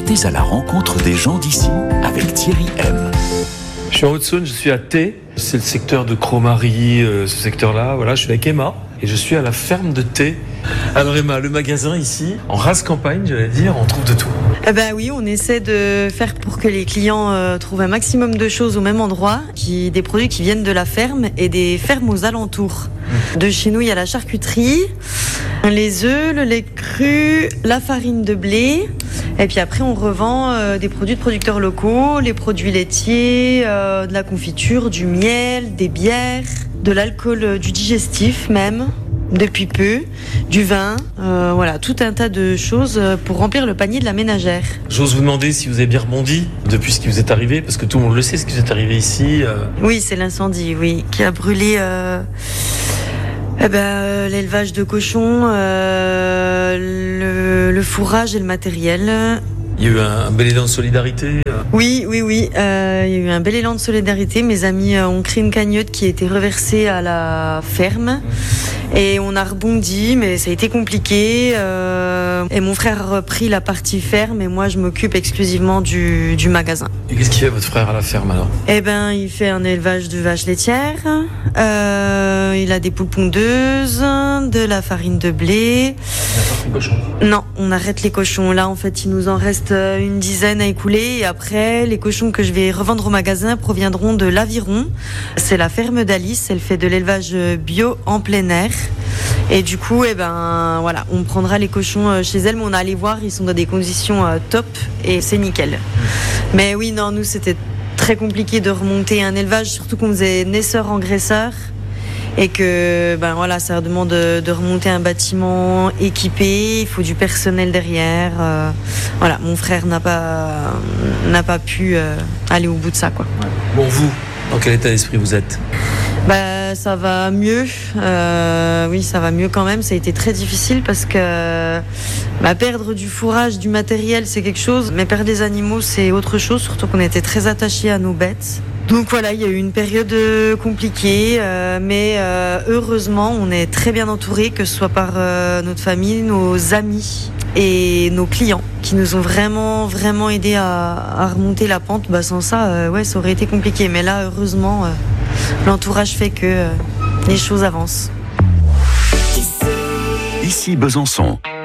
Partez à la rencontre des gens d'ici avec Thierry M. Je suis en Haute-Saône, je suis à Thé, c'est le secteur de Cromary, ce secteur-là. Voilà, je suis avec Emma et je suis à la ferme de Thé. Alors Emma, le magasin ici, en race campagne, j'allais dire, on trouve de tout. Oui, on essaie de faire pour que les clients trouvent un maximum de choses au même endroit, des produits qui viennent de la ferme et des fermes aux alentours. De chez nous, il y a la charcuterie, les œufs, le lait cru, la farine de blé. Et puis après, on revend des produits de producteurs locaux, les produits laitiers, de la confiture, du miel, des bières, de l'alcool, du digestif même, depuis peu, du vin, voilà, tout un tas de choses pour remplir le panier de la ménagère. J'ose vous demander si vous avez bien rebondi depuis ce qui vous est arrivé, parce que tout le monde le sait, ce qui vous est arrivé ici. Oui, c'est l'incendie, oui, qui a brûlé l'élevage de cochons, le fourrage et le matériel. Il y a eu un bel élan de solidarité. Oui. Il y a eu un bel élan de solidarité. Mes amis ont créé une cagnotte qui a été reversée à la ferme. Et on a rebondi, mais ça a été compliqué. Et mon frère a repris la partie ferme et moi, je m'occupe exclusivement du magasin. Et qu'est-ce qu'il fait votre frère à la ferme alors ? Il fait un élevage de vaches laitières. Il a des poules pondeuses, de la farine de blé. Les cochons ? Non, on arrête les cochons. Là, en fait, il nous en reste une dizaine à écouler. Et après, les cochons que je vais revendre au magasin proviendront de l'Aviron. C'est la ferme d'Alice. Elle fait de l'élevage bio en plein air. Et du coup, on prendra les cochons chez elle, mais on a allé voir, ils sont dans des conditions top et c'est nickel. Mais oui, non, nous, c'était très compliqué de remonter un élevage, surtout qu'on faisait naisseur-engraisseur. Et que ça demande de remonter un bâtiment équipé, il faut du personnel derrière. Mon frère n'a pas pu aller au bout de ça, quoi. Bon, vous, dans quel état d'esprit vous êtes ? Ça va mieux. Oui, ça va mieux quand même. Ça a été très difficile parce que perdre du fourrage, du matériel, c'est quelque chose. Mais perdre des animaux, c'est autre chose. Surtout qu'on était très attachés à nos bêtes. Donc voilà, il y a eu une période compliquée. Mais heureusement, on est très bien entourés, que ce soit par notre famille, nos amis et nos clients qui nous ont vraiment, vraiment aidés à remonter la pente. Sans ça, ça aurait été compliqué. Mais là, heureusement... l'entourage fait que les choses avancent. Ici Besançon.